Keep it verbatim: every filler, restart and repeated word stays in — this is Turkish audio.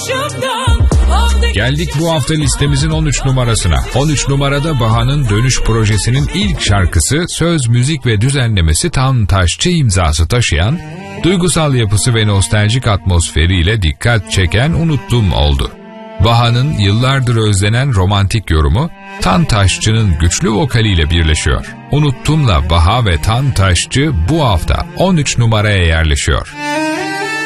Geldik bu hafta listemizin on üç numarasına. on üç numarada Baha'nın Dönüş projesinin ilk şarkısı, söz, müzik ve düzenlemesi Tantaşçı imzası taşıyan, duygusal yapısı ve nostaljik atmosferiyle dikkat çeken Unuttum oldu. Baha'nın yıllardır özlenen romantik yorumu, Tantaşçı'nın güçlü vokaliyle birleşiyor. Unuttum'la Baha ve Tantaşçı bu hafta on üç numaraya yerleşiyor.